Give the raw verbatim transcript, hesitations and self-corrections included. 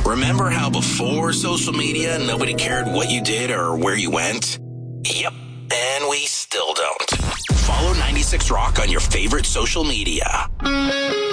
Remember how before social media, nobody cared what you did or where you went? Yep, and we still don't. Follow ninety-six Rock on your favorite social media.